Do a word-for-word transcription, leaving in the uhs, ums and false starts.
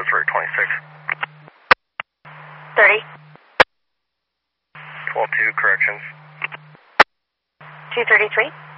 shows Route twenty-six. thirty. twelve two, corrections. two thirty-three.